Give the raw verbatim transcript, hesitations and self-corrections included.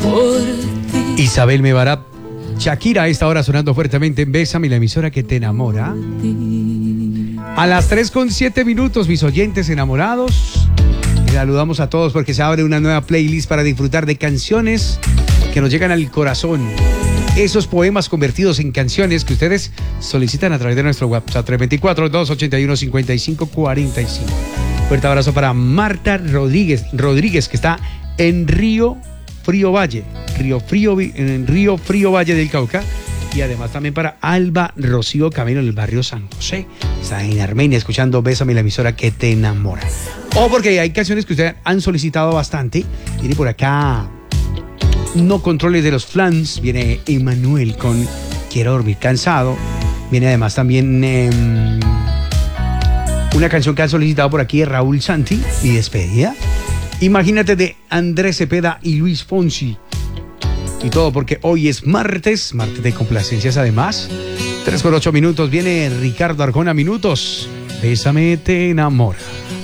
Isabel Mebará, Shakira a esta hora sonando fuertemente en Bésame, la emisora que te enamora. A las tres con siete minutos, mis oyentes enamorados. Saludamos a todos porque se abre una nueva playlist para disfrutar de canciones que nos llegan al corazón. Esos poemas convertidos en canciones que ustedes solicitan a través de nuestro WhatsApp tres dos cuatro, dos ocho uno, cinco cinco cuatro cinco. Fuerte abrazo para Marta Rodríguez, Rodríguez que está en Río Frío Valle, Río Frío, en Río Frío Valle del Cauca. Y además también para Alba Rocío Camino en el barrio San José. Está en Armenia escuchando Bésame, la emisora que te enamora. O porque hay canciones que ustedes han solicitado bastante. Viene por acá No Controles de los Flans. Viene Emanuel con Quiero Dormir Cansado. Viene además también eh, una canción que han solicitado por aquí de Raúl Santi y Despedida. Imagínate de Andrés Cepeda y Luis Fonsi. Y todo porque hoy es martes, martes de complacencias además. tres con ocho minutos, viene Ricardo Arjona, minutos. Bésame, te enamora.